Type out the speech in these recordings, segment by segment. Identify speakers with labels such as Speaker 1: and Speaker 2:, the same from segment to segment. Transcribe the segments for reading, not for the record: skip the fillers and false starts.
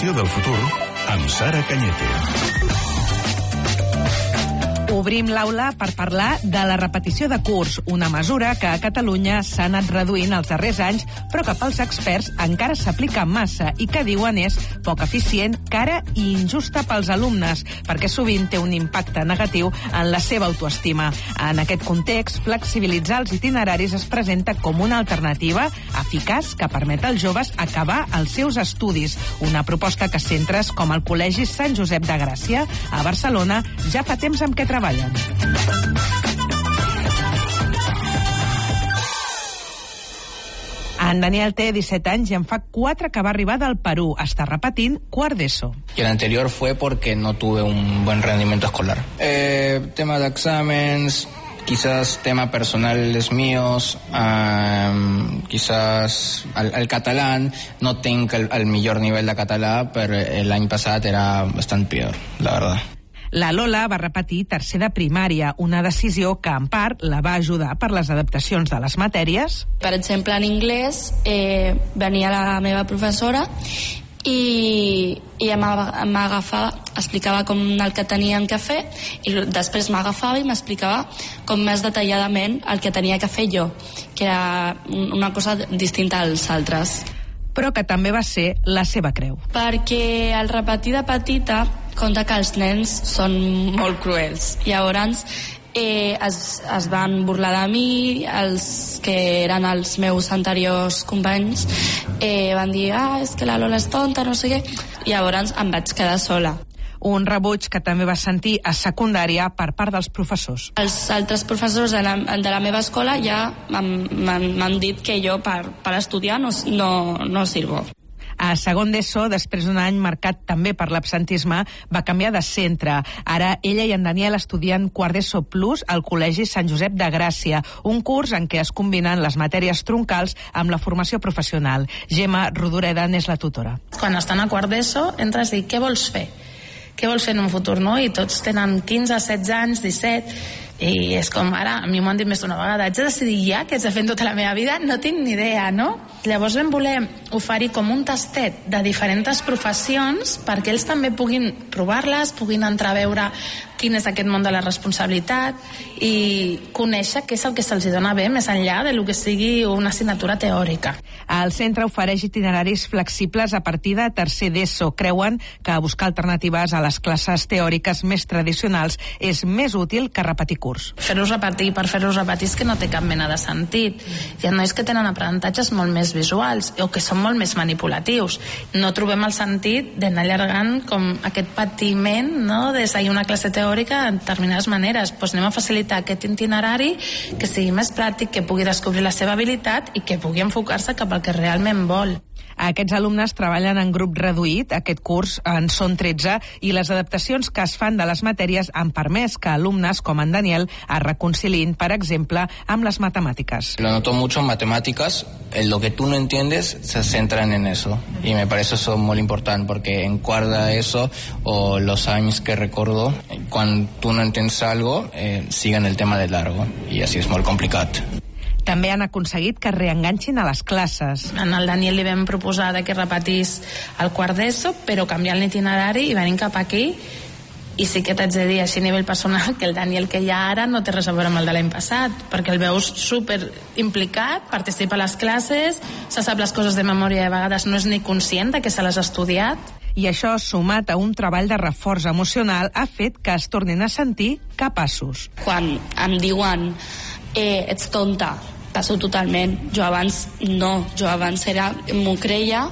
Speaker 1: L'educació del futur amb Sara Cañete.
Speaker 2: Obrim l'aula per parlar de la repetició de curs, una mesura que a Catalunya s'ha anat reduint els darrers anys, però que pels experts encara s'aplica massa i que diuen és poc eficient, cara i injusta pels alumnes, perquè sovint té un impacte negatiu en la seva autoestima. En aquest context, flexibilitzar els itineraris es presenta com una alternativa eficaç que permet als joves acabar els seus estudis, una proposta que centres com el Col·legi Sant Josep de Gràcia, a Barcelona, ja fa temps amb què treballen. En Daniel té 17 anys y en fa 4 que va arribar del Perú. Està repetint quart d'ESO.
Speaker 3: Y el anterior fue porque no tuve un buen rendimiento escolar. Tema de exámenes, quizás temas personales míos, quizás el catalán, no tengo el mejor nivel de catalán, pero el año pasado era bastante peor, la verdad.
Speaker 2: La Lola va repetir tercer de primària, una decisió que en part la va ajudar per les adaptacions de les matèries.
Speaker 4: Per exemple, en anglès venia la meva professora i m'agafava, explicava com el que teníem que fer i després m'agafava i m'explicava com més detalladament el que tenia que fer jo, que era una cosa distinta als altres.
Speaker 2: Però que també va ser la seva creu.
Speaker 4: Perquè al repetir de petita compta que els nens són molt cruels. Llavors es van burlar de mi, els que eren els meus anteriors companys van dir, és que la Lola és tonta, no sé què. Llavors em vaig quedar sola.
Speaker 2: Un rebuig que també va sentir a secundària per part dels professors.
Speaker 4: Els altres professors de la meva escola ja m'han dit que jo per estudiar no sirvo.
Speaker 2: A segon d'ESO, després d'un any marcat també per l'absentisme, va canviar de centre. Ara ella i en Daniel estudien quart d'ESO Plus al Col·legi Sant Josep de Gràcia, un curs en què es combinen les matèries troncals amb la formació professional. Gemma Rodoreda n'és la tutora.
Speaker 5: Quan estan a quart d'ESO entres i què vols fer? Què vols fer en un futur, no? I tots tenen 15, 16 anys, 17, i és com ara, a mi m'ho han dit més d'una vegada, haig de decidir ja què haig de fer en tota la meva vida? No tinc ni idea, no? Llavors vam voler oferir com un tastet de diferents professions perquè ells també puguin provar-les, puguin entrar a veure quin és aquest món de la responsabilitat i conèixer què és el que se'ls dona bé més enllà de lo que sigui una assignatura teòrica.
Speaker 2: El centre ofereix itineraris flexibles a partir de tercer d'ESO. Creuen que buscar alternatives a les classes teòriques més tradicionals és més útil que repetir curs.
Speaker 5: Fer-los repetir per fer-los repetir és que no té cap mena de sentit. Hi ha nois que tenen aprenentatges molt més visuals o que són molt més manipulatius. No trobem el sentit d'anar allargant com aquest patiment, no?, de seguir una classe teòrica en determinades maneres. Doncs anem a facilitar aquest itinerari que sigui més pràctic, que pugui descobrir la seva habilitat i que pugui enfocar-se cap al que realment vol.
Speaker 2: Aquests alumnes treballen en grup reduït, aquest curs en són 13, i les adaptacions que es fan de les matèries han permès que alumnes com en Daniel es reconciliïn, per exemple, amb les matemàtiques.
Speaker 3: Lo noto mucho en matemáticas, en lo que tú no entiendes se centran en eso, y me parece eso muy importante, porque en cuarta eso, o los años que recuerdo, cuando tú no entiendes algo, siguen el tema de largo, y así es muy complicado.
Speaker 2: També han aconseguit que reenganxin a les classes.
Speaker 5: En el Daniel li vam proposar que repetís el quart d'ESO, però canviant l'itinerari i venim cap aquí. I sí que t'haig de dir, així a nivell personal, que el Daniel que hi ha ara no té res a veure amb el de l'any passat, perquè el veus super implicat, participa a les classes, se sap les coses de memòria i a vegades no és ni conscient de que se les ha estudiat.
Speaker 2: I això, sumat a un treball de reforç emocional, ha fet que es tornin a sentir capaços.
Speaker 4: Quan em diuen ets tonta, passo totalment. Jo abans no, m'ho creia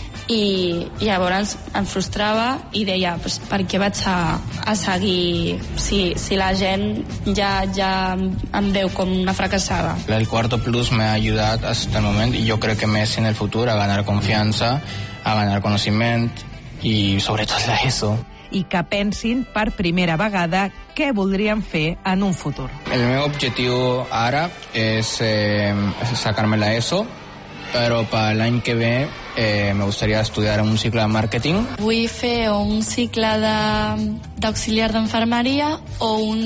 Speaker 4: i llavors em frustrava i deia, pues, per què vaig a seguir si la gent ja em veu com una fracassada.
Speaker 3: El cuarto plus me ha ayudado hasta el momento y yo creo que me es en el futuro a ganar confianza, a ganar conocimiento y sobre todo eso.
Speaker 2: I que pensin per primera vegada què voldrien fer en un futur.
Speaker 3: El meu objectiu ara és sacar-me la ESO, però per l'any que ve me gustaría estudiar un cicle de màrqueting.
Speaker 4: Vull fer un cicle d'auxiliar d'enfermeria o un